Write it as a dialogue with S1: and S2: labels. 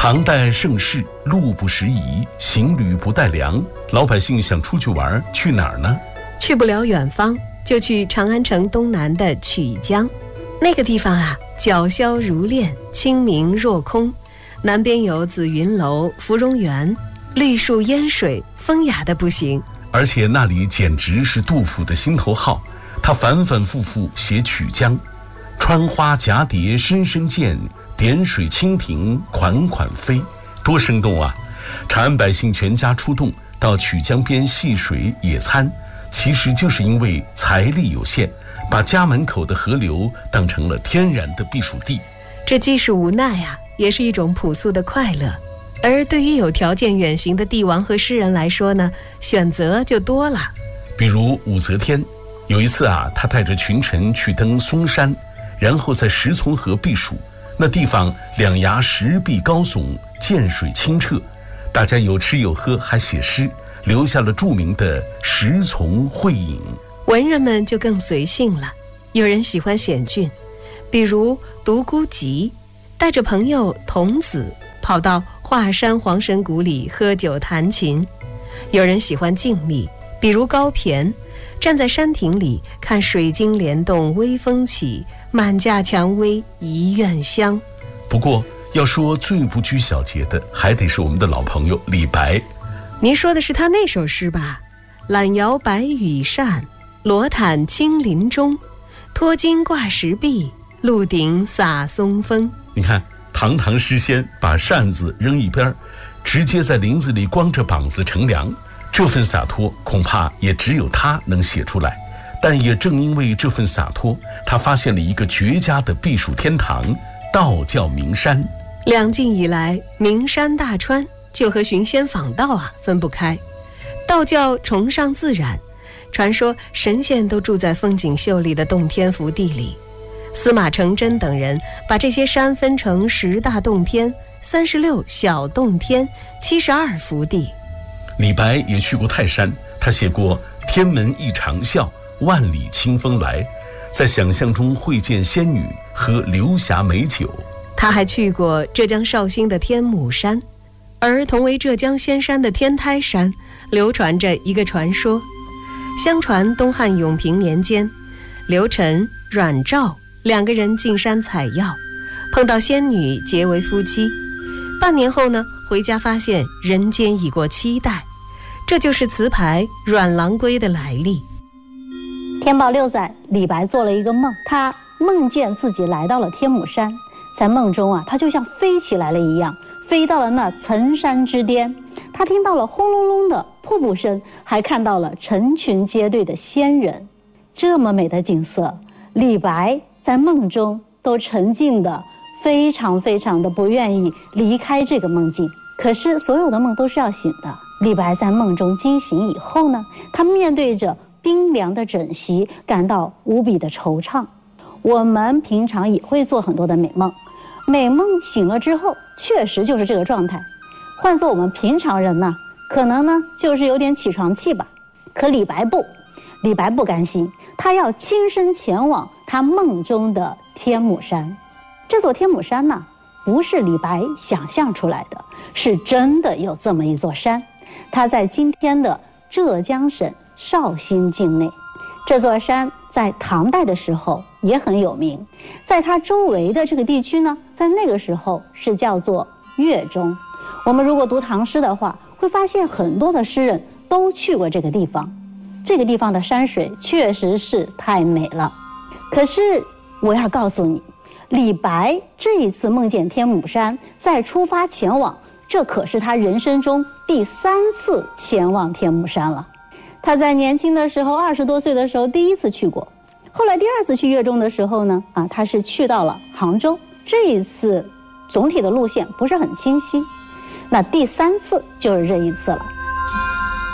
S1: 唐代盛世，路不拾遗，行旅不带粮，老百姓想出去玩，去哪儿呢？
S2: 去不了远方，就去长安城东南的曲江。那个地方啊，皎潇如练，清明若空，南边有紫云楼、芙蓉园，绿树烟水，风雅的不行。
S1: 而且那里简直是杜甫的心头好，他反反复复写曲江，穿花蛱蝶深深见，点水蜻蜓款款飞，多生动啊！长安百姓全家出动到曲江边戏水野餐，其实就是因为财力有限，把家门口的河流当成了天然的避暑地。
S2: 这既是无奈啊，也是一种朴素的快乐。而对于有条件远行的帝王和诗人来说呢，选择就多了。
S1: 比如武则天，有一次啊，他带着群臣去登嵩山，然后在石从河避暑。那地方两崖石壁高耸，涧水清澈，大家有吃有喝，还写诗，留下了著名的石从会饮。
S2: 文人们就更随性了，有人喜欢险峻，比如独孤及带着朋友童子跑到华山黄神谷里喝酒弹琴；有人喜欢静谧，比如高骈站在山亭里看水晶帘动微风起，满架蔷薇一院香。
S1: 不过要说最不拘小节的，还得是我们的老朋友李白。
S2: 您说的是他那首诗吧？懒摇白羽扇，罗毯青林中，脱巾挂石壁，鹿鼎洒松风。
S1: 你看堂堂诗仙把扇子扔一边，直接在林子里光着膀子乘凉，这份洒脱恐怕也只有他能写出来。但也正因为这份洒脱，他发现了一个绝佳的避暑天堂——道教名山。
S2: 两晋以来，名山大川就和寻仙访道啊分不开。道教崇尚自然，传说神仙都住在风景秀丽的洞天福地里。司马承祯等人把这些山分成10大洞天、36小洞天、72福地。
S1: 李白也去过泰山，他写过“天门一长啸，万里清风来”，在想象中会见仙女，喝流霞美酒。
S2: 他还去过浙江绍兴的天目山，而同为浙江仙山的天台山，流传着一个传说。相传东汉永平年间，刘晨、阮肇2个人进山采药，碰到仙女结为夫妻。半年后呢，回家发现人间已过7代，这就是词牌阮郎归的来历。
S3: 天宝6载，李白做了一个梦，他梦见自己来到了天目山，在梦中啊，他就像飞起来了一样，飞到了那岑山之巅。他听到了轰隆隆的瀑布声，还看到了成群结队的仙人。这么美的景色，李白在梦中都沉浸的非常非常的不愿意离开这个梦境。可是所有的梦都是要醒的，李白在梦中惊醒以后呢，他面对着冰凉的枕席感到无比的惆怅。我们平常也会做很多的美梦，美梦醒了之后确实就是这个状态。换做我们平常人呢，可能呢就是有点起床气吧。可李白不，李白不甘心，他要亲身前往他梦中的天目山。这座天目山呢，不是李白想象出来的，是真的有这么一座山。它在今天的浙江省绍兴境内。这座山在唐代的时候也很有名，在它周围的这个地区呢，在那个时候是叫做粤中。我们如果读唐诗的话，会发现很多的诗人都去过这个地方。这个地方的山水确实是太美了。可是我要告诉你，李白这一次梦见天目山，再出发前往，这可是他人生中第3次前往天目山了。他在年轻的时候20多岁的时候第1次去过，后来第2次去粤中的时候呢，他是去到了杭州。这一次总体的路线不是很清晰，那第3次就是这一次了。